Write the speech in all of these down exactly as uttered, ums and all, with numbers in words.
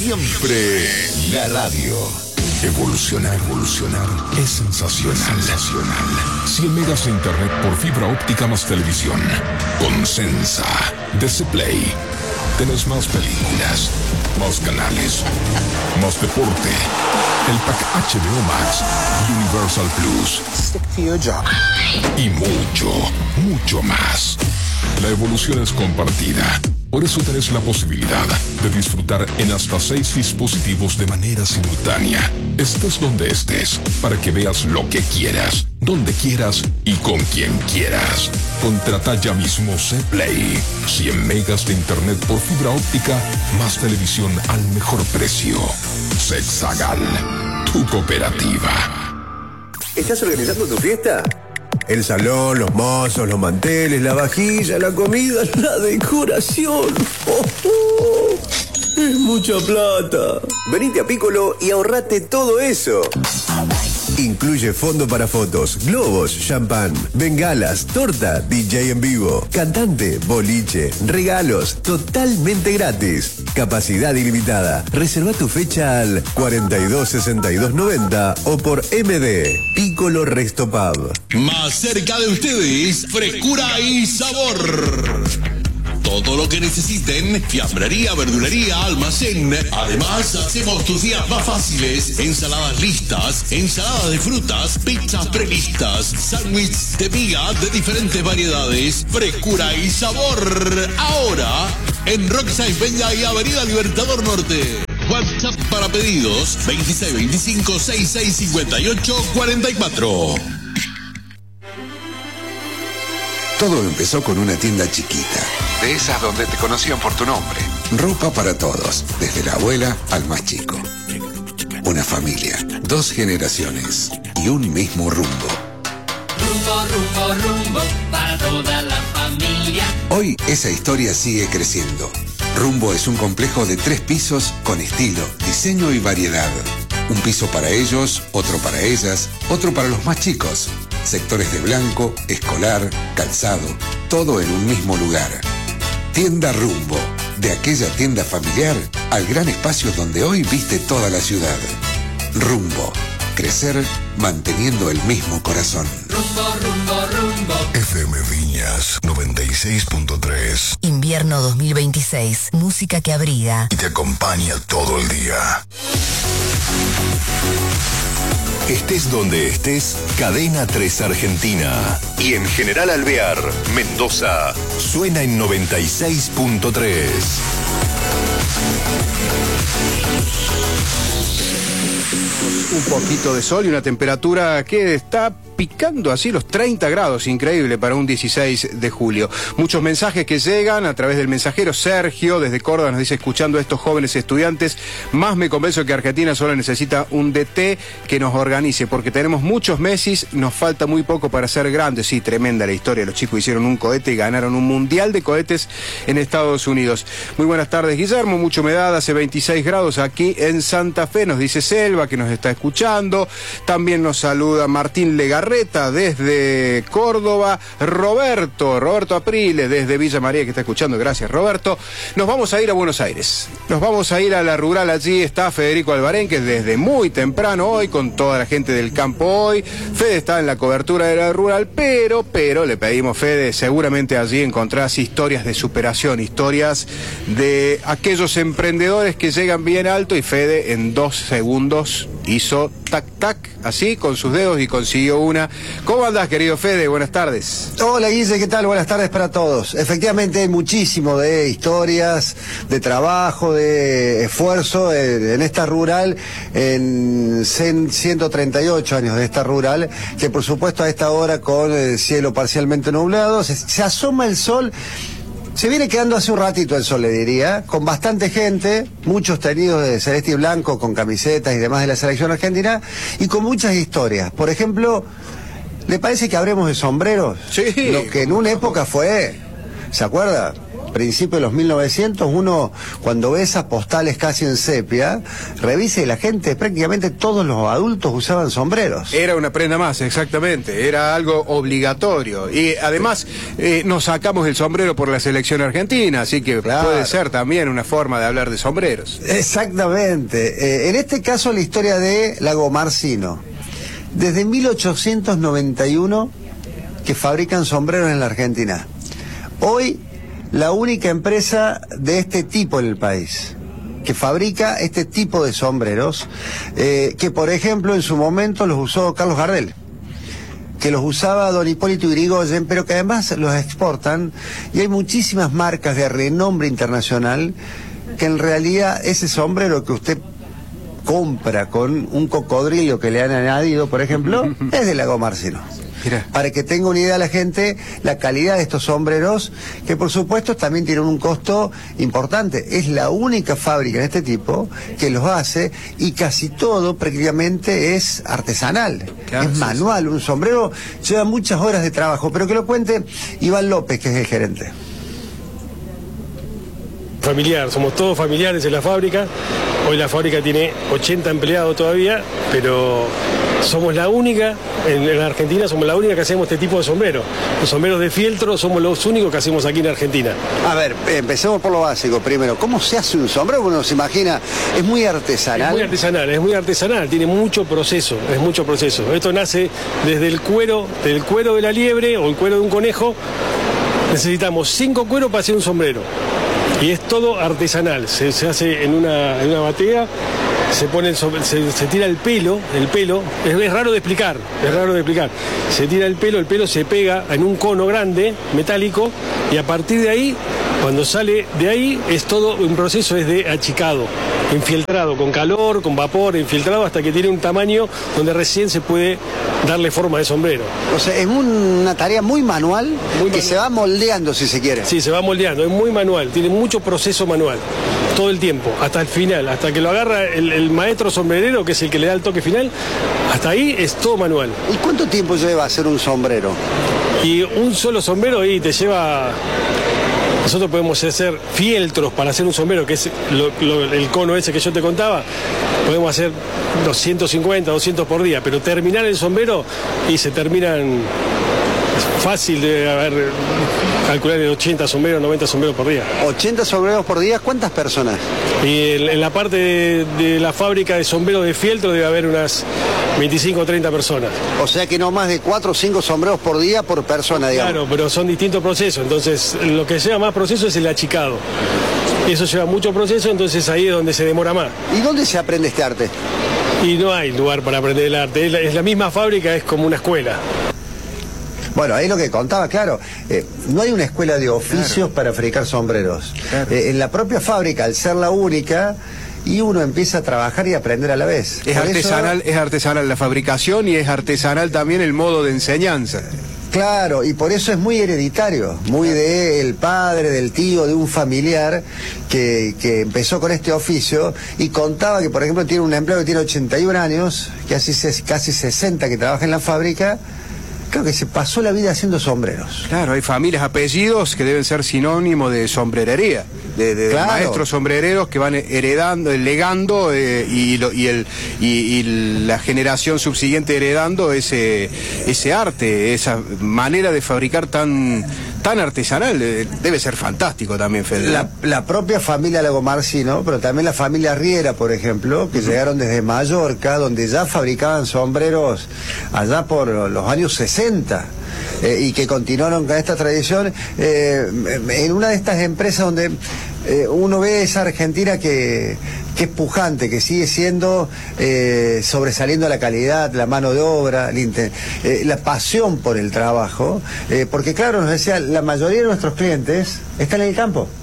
siempre la radio. Evolucionar, evolucionar es sensacional. sensacional. cien megas de internet por fibra óptica más televisión. Con Sensa de C-Play. Tenés más películas, más canales, más deporte. El pack H B O Max, Universal Plus. Stick to your job. Y mucho, mucho más. La evolución es compartida. Por eso tenés la posibilidad de disfrutar en hasta seis dispositivos de manera simultánea. Estés donde estés, para que veas lo que quieras, donde quieras y con quien quieras. Contrata ya mismo C-Play. cien megas de internet por fibra óptica, más televisión al mejor precio. Sexagal, tu cooperativa. ¿Estás organizando tu fiesta? El salón, los mozos, los manteles, la vajilla, la comida, la decoración. ¡Oh, oh! Es mucha plata. Venite a Piccolo y ahorrate todo eso. Incluye fondo para fotos, globos, champán, bengalas, torta, D J en vivo, cantante, boliche, regalos, totalmente gratis. Capacidad ilimitada. Reserva tu fecha al cuarenta y dos sesenta y dos noventa o por M D. Piccolo Resto Pub. Más cerca de ustedes, frescura y sabor. Todo lo que necesiten, fiambrería, verdulería, almacén. Además, hacemos tus días más fáciles. Ensaladas listas, ensaladas de frutas, pizzas prelistas, sándwiches de miga de diferentes variedades. Frescura y sabor. Ahora, en Rockside Peña y Avenida Libertador Norte. WhatsApp para pedidos veintiséis veinticinco sesenta y seis cincuenta y ocho cuarenta y cuatro. Todo empezó con una tienda chiquita, de esas donde te conocían por tu nombre. Ropa para todos, desde la abuela al más chico. Una familia, dos generaciones y un mismo rumbo. Rumbo, rumbo, rumbo, para toda la familia. Hoy esa historia sigue creciendo. Rumbo es un complejo de tres pisos con estilo, diseño y variedad. Un piso para ellos, otro para ellas, otro para los más chicos. Sectores de blanco, escolar, calzado, todo en un mismo lugar. Tienda Rumbo, de aquella tienda familiar al gran espacio donde hoy viste toda la ciudad. Rumbo, crecer manteniendo el mismo corazón. Rumbo, rumbo, rumbo. F M Viñas noventa y seis punto tres. Invierno dos mil veintiséis, música que abriga Y te acompaña todo el día. Estés donde estés, Cadena tres Argentina. Y en General Alvear, Mendoza, suena en noventa y seis punto tres. Un poquito de sol y una temperatura que está picando así los treinta grados, increíble para un dieciséis de julio. Muchos mensajes que llegan a través del mensajero. Sergio desde Córdoba nos dice: escuchando a estos jóvenes estudiantes, más me convenzo que Argentina solo necesita un D T que nos organice, porque tenemos muchos Messis, nos falta muy poco para ser grandes. Sí, tremenda la historia, los chicos hicieron un cohete y ganaron un mundial de cohetes en Estados Unidos. Muy buenas tardes, Guillermo, mucha humedad, hace veintiséis grados aquí en Santa Fe, nos dice Selva, que nos está escuchando. También nos saluda Martín Legarreta desde Córdoba, Roberto, Roberto Apriles desde Villa María, que está escuchando, gracias Roberto. Nos vamos a ir a Buenos Aires, nos vamos a ir a la rural, allí está Federico Albarén, que desde muy temprano hoy, con toda la gente del campo hoy, Fede está en la cobertura de la rural, pero, pero, le pedimos, Fede, seguramente allí encontrás historias de superación, historias de aquellos emprendedores que llegan bien alto, y Fede en dos segundos hizo tac tac, así, con sus dedos, y consiguió una. ¿Cómo andás, querido Fede? Buenas tardes. Hola, Guille, ¿qué tal? Buenas tardes para todos. Efectivamente hay muchísimo de historias, de trabajo, de esfuerzo en, en esta rural, en ciento treinta y ocho años de esta rural, que por supuesto a esta hora con el cielo parcialmente nublado, se, se asoma el sol. Se viene quedando hace un ratito el sol, le diría, con bastante gente, muchos tenidos de celeste y blanco, con camisetas y demás de la selección argentina, y con muchas historias. Por ejemplo, ¿le parece que hablemos de sombreros? Sí. Lo que en una época fue, ¿se acuerda? principios de los mil novecientos, uno cuando ve esas postales casi en sepia, revisa y la gente, prácticamente todos los adultos usaban sombreros. Era una prenda más, exactamente, era algo obligatorio. Y además eh, nos sacamos el sombrero por la selección argentina, así que claro, puede ser también una forma de hablar de sombreros. Exactamente. Eh, en este caso la historia de Lagomarsino. Desde mil ochocientos noventa y uno que fabrican sombreros en la Argentina. Hoy, la única empresa de este tipo en el país, que fabrica este tipo de sombreros, eh, que por ejemplo en su momento los usó Carlos Gardel, que los usaba don Hipólito Yrigoyen, pero que además los exportan, y hay muchísimas marcas de renombre internacional que en realidad ese sombrero que usted compra con un cocodrilo que le han añadido, por ejemplo, es de Lagomarsino. Mira. Para que tenga una idea la gente, la calidad de estos sombreros, que por supuesto también tienen un costo importante. Es la única fábrica de este tipo que los hace, y casi todo prácticamente es artesanal, claro, es sí, manual. Sí. Un sombrero lleva muchas horas de trabajo, pero que lo cuente Iván López, que es el gerente. Familiar, somos todos familiares en la fábrica. Hoy la fábrica tiene ochenta empleados todavía, pero somos la única, en la Argentina somos la única que hacemos este tipo de sombreros. Los sombreros de fieltro somos los únicos que hacemos aquí en Argentina. A ver, empecemos por lo básico primero. ¿Cómo se hace un sombrero? Uno se imagina, es muy artesanal. Es muy artesanal, es muy artesanal, tiene mucho proceso, es mucho proceso. Esto nace desde el cuero, del cuero de la liebre o el cuero de un conejo. Necesitamos cinco cueros para hacer un sombrero. Y es todo artesanal, se, se hace en una, en una batea, se pone el, se, se tira el pelo, el pelo, es, es raro de explicar, es raro de explicar. Se tira el pelo, el pelo se pega en un cono grande, metálico, y a partir de ahí, cuando sale de ahí, es todo un proceso es de achicado, infiltrado, con calor, con vapor, infiltrado hasta que tiene un tamaño donde recién se puede darle forma de sombrero. O sea, es una tarea muy manual, muy que manual. Se va moldeando, si se quiere. Sí, se va moldeando, es muy manual, tiene mucho proceso manual, todo el tiempo, hasta el final, hasta que lo agarra el, el maestro sombrerero, que es el que le da el toque final, hasta ahí es todo manual. ¿Y cuánto tiempo lleva hacer un sombrero? Y un solo sombrero ahí te lleva... Nosotros podemos hacer fieltros para hacer un sombrero, que es lo, lo, el cono ese que yo te contaba, podemos hacer doscientos cincuenta, doscientos por día, pero terminar el sombrero y se terminan fácil de haber calcular de ochenta sombreros, noventa sombreros por día. ochenta sombreros por día, ¿cuántas personas? Y en, en la parte de, de la fábrica de sombreros de fieltro debe haber unas veinticinco o treinta personas. O sea que no más de cuatro o cinco sombreros por día por persona, digamos. Claro, pero son distintos procesos, entonces lo que lleva más proceso es el achicado. Eso lleva mucho proceso, entonces ahí es donde se demora más. ¿Y dónde se aprende este arte? Y no hay lugar para aprender el arte, es la, es la misma fábrica, es como una escuela. Bueno, ahí lo que contaba, claro, eh, no hay una escuela de oficios claro. para fabricar sombreros. Claro. Eh, en la propia fábrica, al ser la única, y uno empieza a trabajar y a aprender a la vez. Es Por artesanal, eso... es artesanal la fabricación y es artesanal también el modo de enseñanza. Claro, y por eso es muy hereditario, muy del padre, del tío, de un familiar que, que empezó con este oficio y contaba que, por ejemplo, tiene un empleado que tiene ochenta y un años, casi, casi sesenta, que trabaja en la fábrica. Creo que se pasó la vida haciendo sombreros. Claro, hay familias, apellidos que deben ser sinónimo de sombrerería, de, de claro. maestros sombrereros que van heredando, legando eh, y, lo, y, el, y, y la generación subsiguiente heredando ese, ese arte, esa manera de fabricar tan, tan artesanal. Debe ser fantástico también, Fede. La, la propia familia Lagomarsino, pero también la familia Riera, por ejemplo, que uh-huh. llegaron desde Mallorca, donde ya fabricaban sombreros allá por los años sesenta. Eh, y que continuaron con esta tradición eh, en una de estas empresas donde eh, uno ve esa Argentina que, que es pujante, que sigue siendo eh, sobresaliendo la calidad, la mano de obra, eh, la pasión por el trabajo, eh, porque claro, nos decía, la mayoría de nuestros clientes están en el campo.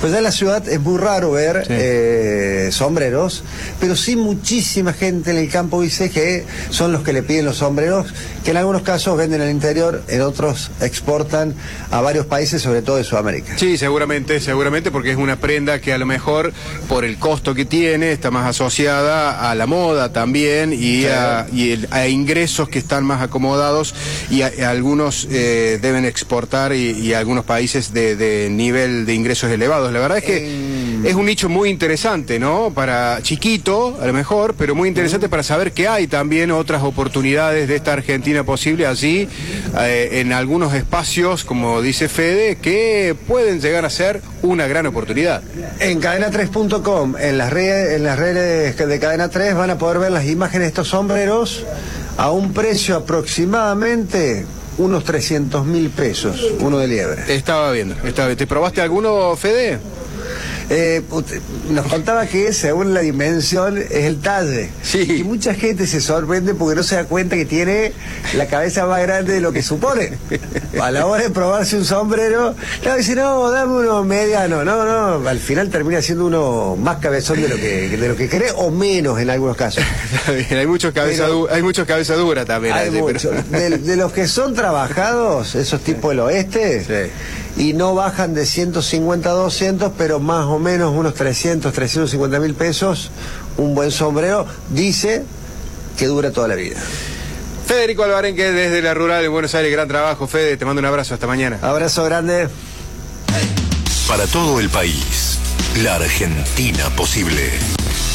Pues ya en la ciudad es muy raro ver Sí. eh, sombreros, pero sí muchísima gente en el campo dice que son los que le piden los sombreros, que en algunos casos venden al interior, en otros exportan a varios países, sobre todo de Sudamérica. Sí, seguramente, seguramente, porque es una prenda que a lo mejor, por el costo que tiene, está más asociada a la moda también y, a, y el- a ingresos que están más acomodados y, a- a algunos eh, deben exportar y, y algunos países de, de nivel de ingresos elevados. La verdad es que es un nicho muy interesante, ¿no? Para chiquito, a lo mejor, pero muy interesante para saber que hay también otras oportunidades de esta Argentina posible allí, eh, en algunos espacios, como dice Fede, que pueden llegar a ser una gran oportunidad. En cadena tres punto com, en las redes, en las redes de Cadena tres van a poder ver las imágenes de estos sombreros a un precio aproximadamente unos trescientos mil pesos, uno de liebre. Estaba viendo, estaba viendo. ¿Te probaste alguno, Fede? Eh, ut- nos contaba que según la dimensión es el talle. Sí. Y mucha gente se sorprende porque no se da cuenta que tiene la cabeza más grande de lo que supone. A la hora de probarse un sombrero, claro, dice, no, dame uno mediano. No, no, al final termina siendo uno más cabezón de lo que, de lo que cree o menos en algunos casos. Está bien, hay muchos cabeza, Pero- du- hay muchos cabeza dura también. Hay allí, pero- mucho. De, de los que son trabajados, esos tipos del oeste, Sí. y no bajan de ciento cincuenta a doscientos, pero más o menos unos trescientos, trescientos cincuenta mil pesos, un buen sombrero, dice que dura toda la vida. Federico Alvarenque desde la rural de Buenos Aires, gran trabajo, Fede, te mando un abrazo, hasta mañana. Abrazo grande. Para todo el país, la Argentina posible.